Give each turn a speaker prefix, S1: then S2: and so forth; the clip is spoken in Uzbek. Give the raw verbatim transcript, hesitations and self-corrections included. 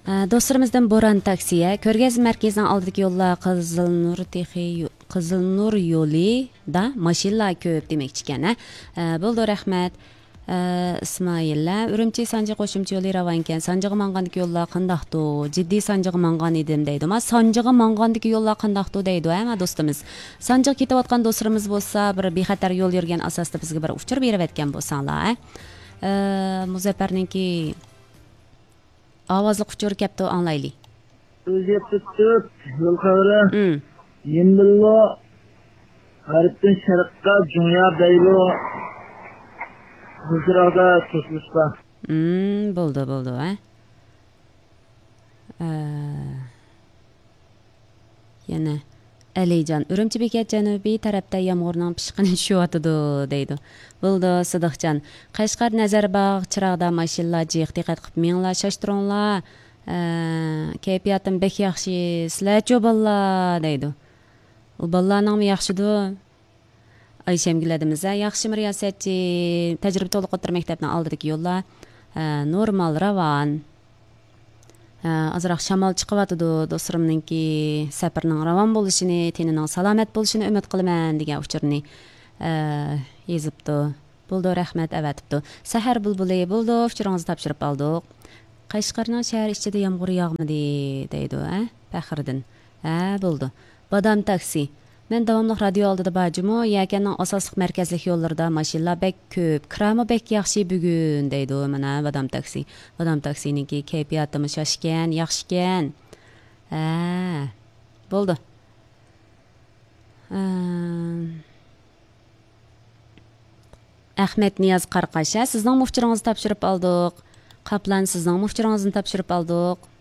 S1: Dostlarımızdan Boran taksiye Körgez merkezinin aldaki yolla Qizilnur texi Qizilnur yo'li da mashinalar ko'p demoqchi ekan. Bo'ldi, rahmat. İsmaillar Urumchi Sanji qo'shimcha yo'li ravon ekan. Sanjiga mangandagi yo'llar qandaqdi? Jiddiy Sanjiga mangan edim deydi. Mas Sanjiga mangandagi yo'llar qandaqdi deydi, ha do'stimiz. Sanjiga ketayotgan do'stlarimiz bo'lsa, bir bexatar yo'l yurgan asosda bizga bir uchur berib aytgan bo'lsanglar, ha. Muzaffarninki ovozli uchur kapti anglaylik.
S2: O'zi tutib, yo'l xavri. Yembillo g'arbdan sharqqa dunyo baylo huzurada to'silishda.
S1: Hmm, bo'ldi, bo'ldi, ha. Yana Alijon, Urumchi bekat janubiy tarafda yomg'irning pishqini tushyotidi deydi. Bo'ldi, Sidiqjon. Qashqar Nazarbog' chirog'da mashinalar jiq diqqat qilib minglar shashtiringlar. Kayfiyatim bek yaxshi, sizlar-chi bolalar deydi. U bolalarning yaxshidi. Ayshamgiladimiz, yaxshi riyosatchi, tajriba to'liq o'tir maktabning oldidagi yo'llar normal ravon. Azroq shamol chiqyotidi, do'stlarimningki safarning ravon bo'lishini, tenining salomat bo'lishini umid qilaman degan uchurni yezibdi. Bo'ldi, rahmat avatibdi. Sahar bulbuli bo'ldi, uchuringizni topshirib oldik. Qashqarning shahar ichida yomg'ir yog'madi deydi, ha? Faxriddin. Ha, bo'ldi. Badam taksi. Men davomli radio oldida bajimo, yakanning asosliq markazlik yo'llarida mashinalar bek ko'p, kirami bek yaxshi bugun deydi mana Badam taksi. Badam taksiniki kayfiyatimiz shoshgan, yaxshi ekan. Ha, bo'ldi. Ahmed Niyaz Qarqasha, sizning mufchiringizni topshirib oldik. Qaplan, sizning mufchiringizni topshirib oldik.